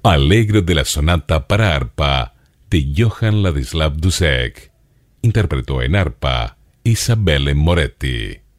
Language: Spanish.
Allegro de la sonata para arpa de Johann Ladislav Dussek. Interpretó en arpa Isabelle Moretti.